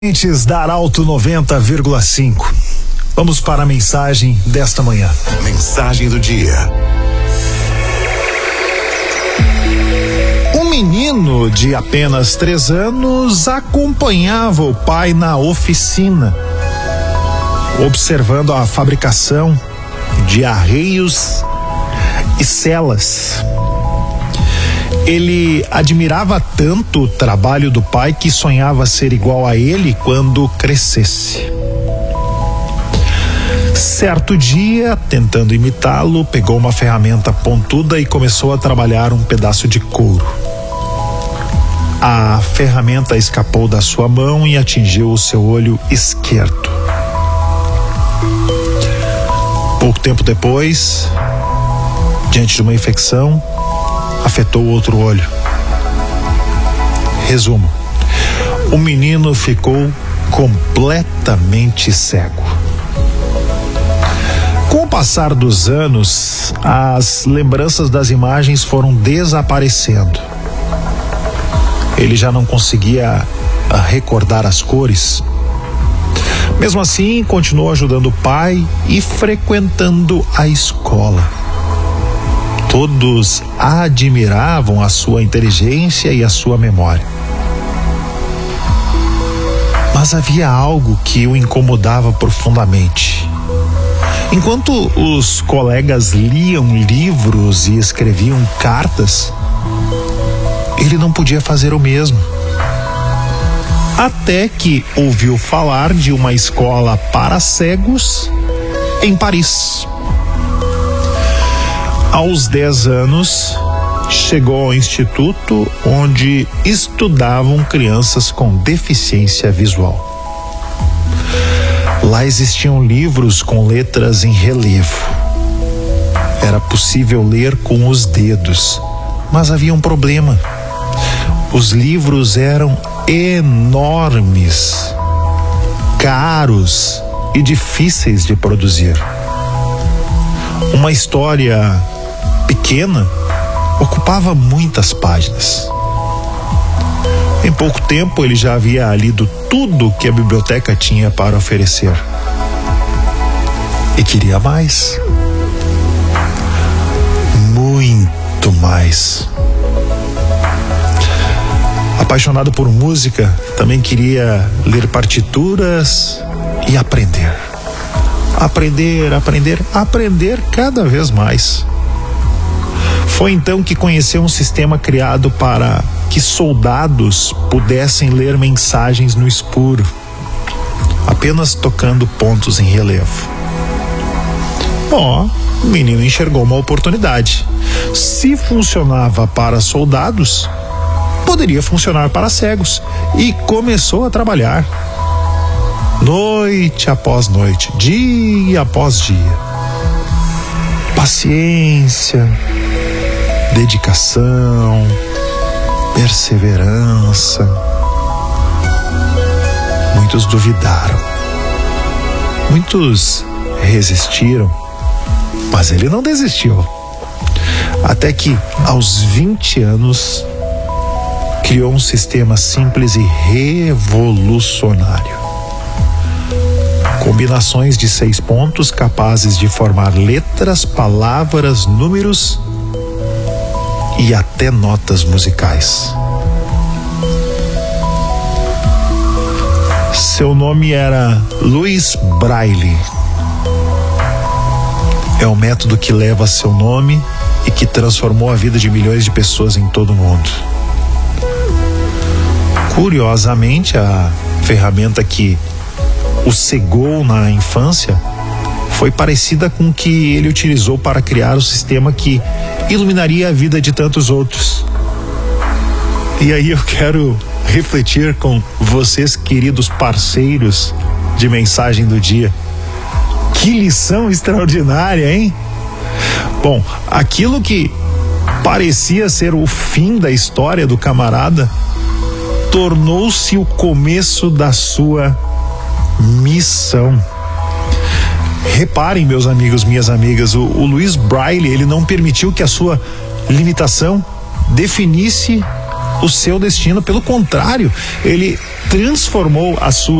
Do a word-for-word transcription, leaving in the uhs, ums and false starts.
Da Arauto noventa vírgula cinco. Vamos para a mensagem desta manhã. Mensagem do dia. Um menino de apenas três anos acompanhava o pai na oficina, observando a fabricação de arreios e celas. Ele admirava tanto o trabalho do pai que sonhava ser igual a ele quando crescesse. Certo dia, tentando imitá-lo, pegou uma ferramenta pontuda e começou a trabalhar um pedaço de couro. A ferramenta escapou da sua mão e atingiu o seu olho esquerdo. Pouco tempo depois, diante de uma infecção, afetou o outro olho. Resumo: o menino ficou completamente cego. Com o passar dos anos, as lembranças das imagens foram desaparecendo. Ele já não conseguia recordar as cores. Mesmo assim, continuou ajudando o pai e frequentando a escola. Todos admiravam a sua inteligência e a sua memória. Mas havia algo que o incomodava profundamente. Enquanto os colegas liam livros e escreviam cartas, ele não podia fazer o mesmo. Até que ouviu falar de uma escola para cegos em Paris. Aos dez anos, chegou ao instituto onde estudavam crianças com deficiência visual. Lá existiam livros com letras em relevo. Era possível ler com os dedos, mas havia um problema. Os livros eram enormes, caros e difíceis de produzir. Uma história pequena ocupava muitas páginas. Em pouco tempo ele já havia lido tudo que a biblioteca tinha para oferecer e queria mais, muito mais. Apaixonado por música, também queria ler partituras e aprender. Aprender, aprender, aprender cada vez mais. Foi então que conheceu um sistema criado para que soldados pudessem ler mensagens no escuro, apenas tocando pontos em relevo. Bom, o menino enxergou uma oportunidade. Se funcionava para soldados, poderia funcionar para cegos, e começou a trabalhar. Noite após noite, dia após dia. Paciência, dedicação, perseverança. Muitos duvidaram, muitos resistiram, mas ele não desistiu. Até que, aos vinte anos, criou um sistema simples e revolucionário. Combinações de seis pontos capazes de formar letras, palavras, números e até notas musicais. Seu nome era Louis Braille. É o método que leva seu nome e que transformou a vida de milhões de pessoas em todo o mundo. Curiosamente, a ferramenta que o cegou na infância foi parecida com o que ele utilizou para criar o sistema que iluminaria a vida de tantos outros. E aí eu quero refletir com vocês, queridos parceiros de Mensagem do Dia. Que lição extraordinária, hein? Bom, aquilo que parecia ser o fim da história do camarada tornou-se o começo da sua missão. Reparem, meus amigos, minhas amigas, o, o Louis Braille, ele não permitiu que a sua limitação definisse o seu destino. Pelo contrário, ele transformou a sua